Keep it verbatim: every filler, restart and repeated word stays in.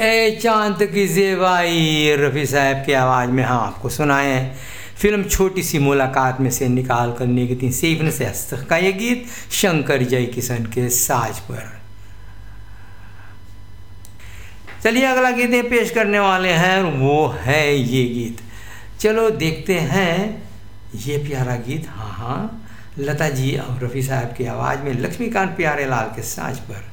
ए चांद की ज़ेबाई रफ़ी साहब की आवाज़ में हम आपको सुनाए हैं फिल्म छोटी सी मुलाकात में से निकाल कर निगती सीफन से हस्तक का ये गीत शंकर जय किशन के साज पर। चलिए अगला गीत ये पेश करने वाले हैं, वो है ये गीत। चलो देखते हैं ये प्यारा गीत। हाँ हाँ, लता जी और रफ़ी साहब की आवाज़ में लक्ष्मीकांत प्यारे लाल के साज पर।